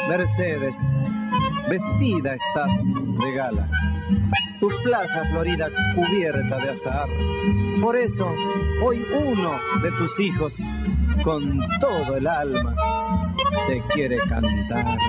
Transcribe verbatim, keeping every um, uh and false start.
Mercedes, vestida estás de gala, tu plaza florida cubierta de azahar. Por eso, hoy uno de tus hijos, con todo el alma, te quiere cantar.